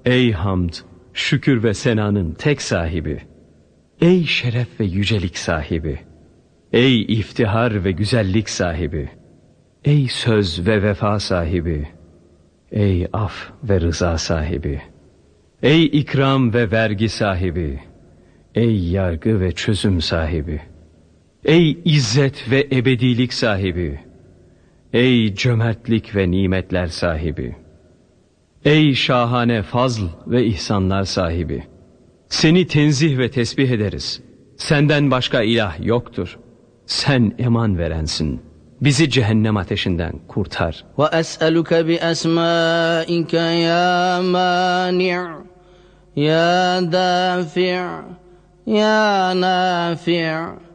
Ey hamd, şükür ve senanın tek sahibi. Ey şeref ve yücelik sahibi. Ey iftihar ve güzellik sahibi. Ey söz ve vefa sahibi. Ey af ve rıza sahibi. Ey ikram ve vergi sahibi. Ey yargı ve çözüm sahibi. Ey izzet ve ebedilik sahibi. Ey cömertlik ve nimetler sahibi. Ey şahane fazl ve ihsanlar sahibi. Seni tenzih ve tesbih ederiz. Senden başka ilah yoktur. Sen eman verensin. Bizi cehennem ateşinden kurtar. Ve es'eluke bi esmaike ya mani' ya dafi' ya nafi'